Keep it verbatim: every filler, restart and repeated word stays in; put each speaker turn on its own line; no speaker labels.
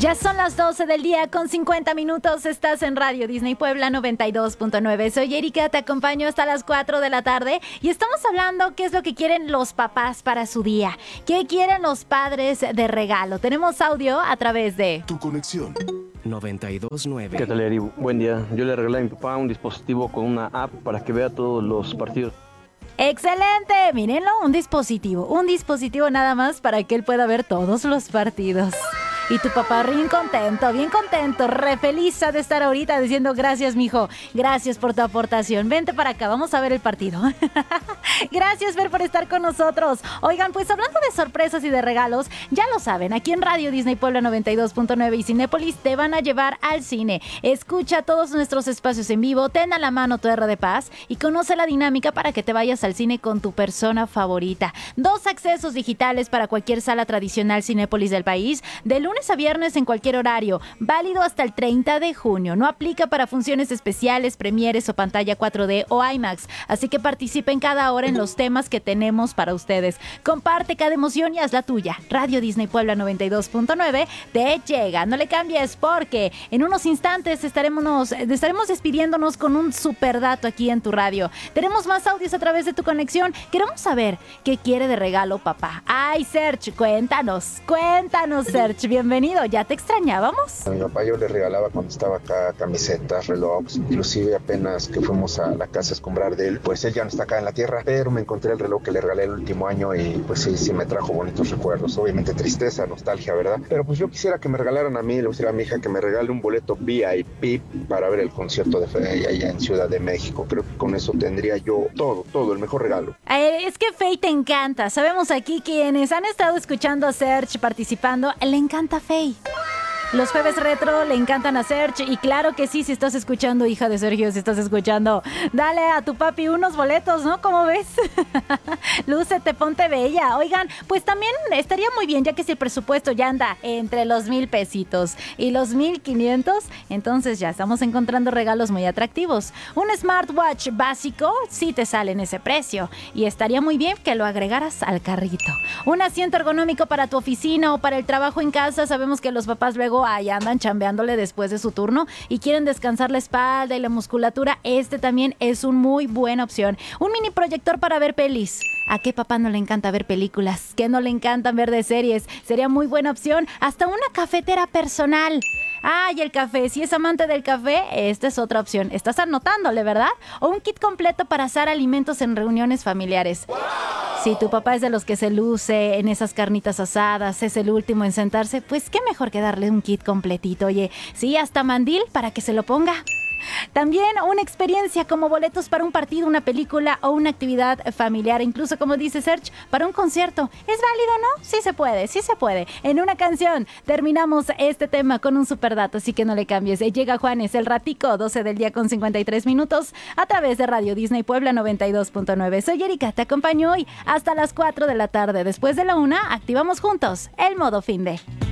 Ya son las doce del día con cincuenta minutos. Estás en Radio Disney Puebla noventa y dos punto nueve. Soy Erika, te acompaño hasta las cuatro de la tarde y estamos hablando qué es lo que quieren los papás para su día. ¿Qué quieren los padres de regalo? Tenemos audio a través de
Tu conexión.
noventa y dos punto nueve.
¿Qué tal, Eri? Buen día. Yo le regalé a mi papá un dispositivo con una app para que vea todos los partidos.
¡Excelente! Mírenlo, un dispositivo. Un dispositivo nada más para que él pueda ver todos los partidos. Y tu papá bien contento, bien contento, re feliz de estar ahorita diciendo gracias, mijo, gracias por tu aportación. Vente para acá, vamos a ver el partido. Gracias, Fer, por estar con nosotros. Oigan, pues hablando de sorpresas y de regalos, ya lo saben, aquí en Radio Disney Puebla noventa y dos punto nueve y Cinépolis te van a llevar al cine. Escucha todos nuestros espacios en vivo, ten a la mano tu R de Paz y conoce la dinámica para que te vayas al cine con tu persona favorita. Dos accesos digitales para cualquier sala tradicional Cinépolis del país, de lunes a viernes en cualquier horario, válido hasta el treinta de junio. No aplica para funciones especiales, premieres o pantalla cuatro D o IMAX, así que participen cada hora en los temas que tenemos para ustedes. Comparte cada emoción y haz la tuya. Radio Disney Puebla noventa y dos punto nueve te llega. No le cambies porque en unos instantes estaremos, estaremos despidiéndonos con un super dato aquí en tu radio. Tenemos más audios a través de tu conexión. Queremos saber qué quiere de regalo papá. Ay, Serge, cuéntanos, cuéntanos, Serge. Bienvenido, ya te extrañábamos.
A mi papá yo le regalaba cuando estaba acá camisetas, relojes, inclusive apenas que fuimos a la casa a escombrar de él, pues él ya no está acá en la tierra, pero me encontré el reloj que le regalé el último año y pues sí, sí me trajo bonitos recuerdos, obviamente tristeza, nostalgia, ¿verdad? Pero pues yo quisiera que me regalaran a mí, le gustaría a mi hija que me regale un boleto V I P para ver el concierto de Faye allá en Ciudad de México. Creo que con eso tendría yo todo, todo, el mejor regalo.
Eh, es que Faye te encanta, sabemos aquí quienes han estado escuchando a Serge participando, le encanta Faye. Los jueves retro le encantan a Serge y claro que sí, si estás escuchando, hija de Sergio, si estás escuchando, dale a tu papi unos boletos, ¿no? ¿Cómo ves? Lúcete, ponte bella. Oigan, pues también estaría muy bien, ya que si el presupuesto ya anda entre los mil pesitos y los mil quinientos, entonces ya estamos encontrando regalos muy atractivos. Un smartwatch básico sí te sale en ese precio y estaría muy bien que lo agregaras al carrito. Un asiento ergonómico para tu oficina o para el trabajo en casa. Sabemos que los papás luego ahí andan chambeándole después de su turno y quieren descansar la espalda y la musculatura. Este también es una muy buena opción. Un mini proyector para ver pelis. ¿A qué papá no le encanta ver películas? ¿Qué no le encantan ver de series? Sería muy buena opción. Hasta una cafetera personal. Ah, y el café. Si es amante del café, esta es otra opción. Estás anotándole, ¿verdad? O un kit completo para asar alimentos en reuniones familiares. Si tu papá es de los que se luce en esas carnitas asadas, es el último en sentarse, pues qué mejor que darle un kit completito. Oye, sí, hasta mandil para que se lo ponga. También una experiencia como boletos para un partido, una película o una actividad familiar, incluso como dice Serge, para un concierto. ¿Es válido, no? Sí se puede, sí se puede. En una canción terminamos este tema con un super dato, así que no le cambies. Llega Juanes, el ratico, doce del día con cincuenta y tres minutos, a través de Radio Disney Puebla noventa y dos punto nueve. Soy Erika, te acompaño hoy hasta las cuatro de la tarde. Después de la una, activamos juntos el modo fin de.